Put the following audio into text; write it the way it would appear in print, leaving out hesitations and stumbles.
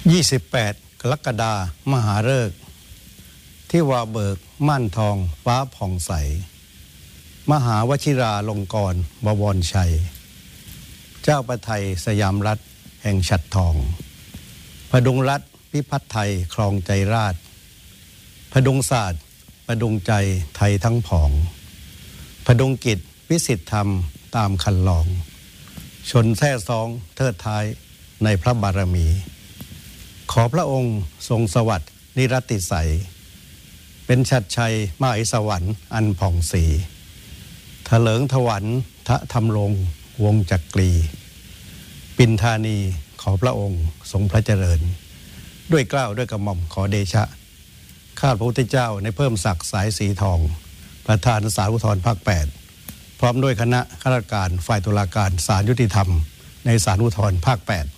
28 กรกฎาคมมหาฤกษ์ที่วาเบิกม่านทองฟ้าผ่องใสมหาวชิราลงกรณ์บวรชัยเจ้าประไทยสยามรัฐแห่งฉัตรทองพดุงรัฐพิพัฒน์ไทยครองใจราชพดุงศาสตร์พดุงใจไทยทั้งผองพดุงกิจวิสิทธิธรรมตามคันลองชนแท้ซองเทิดท้ายในพระบารมีขอพระองค์ทรงสวัสดิ์นิรติใสเป็นชัดชัยมหาสวรรค์อันผ่องศรีถลิงถวันทะธรรมรงวงจักรีปิณธานีขอพระองค์ทรงพระเจริญด้วยเกล้าด้วยกระหม่อมขอเดชะข้าพระพุทธเจ้าในเพิ่มศักดิ์สายสีทองประธานศาลอุทธรณ์ภาค 8พร้อมด้วยคณะข้าราชการฝ่ายตุลาการศาลยุติธรรมในศาลอุทธรณ์ภาค 8